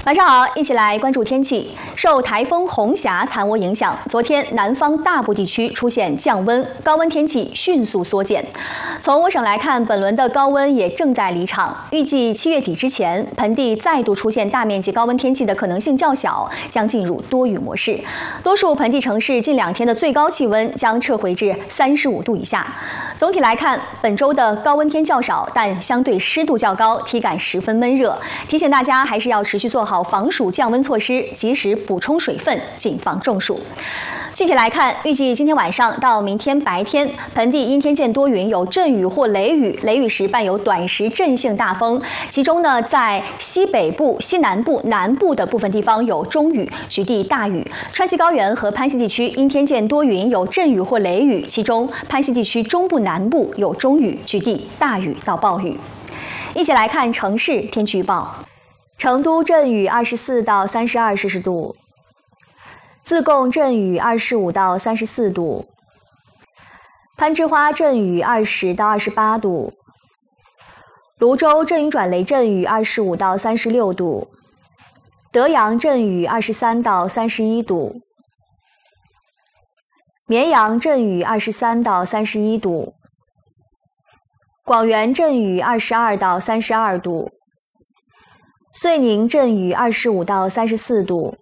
晚上好，一起来关注天气。受台风红霞残涡影响，昨天南方大部地区出现降温，高温天气迅速缩减。从我省来看，本轮的高温也正在离场，预计7月底之前，盆地再度出现大面积高温天气的可能性较小，将进入多雨模式。多数盆地城市近2天的最高气温将撤回至35度以下。总体来看，本周的高温天较少，但相对湿度较高，体感十分闷热。提醒大家还是要持续做好防暑降温措施，及时补充水分，谨防中暑。具体来看，预计今天晚上到明天白天，盆地阴天见多云，有阵雨或雷雨，雷雨时伴有短时阵性大风。其中呢，在西北部、西南部、南部的部分地方有中雨，局地大雨。川西高原和攀西地区阴天见多云，有阵雨或雷雨，其中攀西地区中部、南部有中雨，局地大雨到暴雨。一起来看城市天气预报。成都阵雨24到32摄氏度，自贡阵雨25到34度，攀枝花阵雨20到28度，泸州阵雨转雷阵雨25到36度，德阳阵雨23到31度，绵阳阵雨23到31度，广元阵雨22到32度，遂宁阵雨25到34度，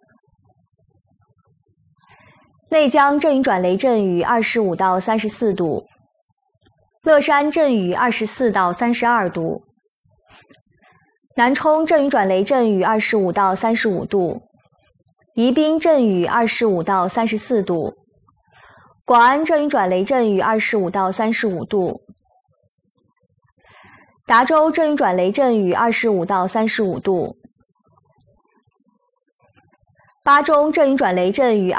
内江阵雨转雷阵雨25到34度，乐山阵雨24到32度，南充阵雨转雷阵雨25到35度，宜宾阵雨25到34度，广安阵雨转雷阵雨25到35度，达州阵雨转雷阵雨25到35度，巴中阵雨转雷阵雨